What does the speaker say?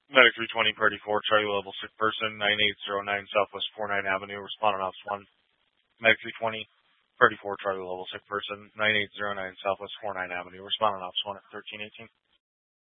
Medic 320, Party 4, Charlie level sick person, 9809 Southwest 49 Avenue, responding Ops 1. Medic 320, Party 4, Charlie level sick person, 9809 Southwest 49 Avenue, responding Ops 1 at 1318.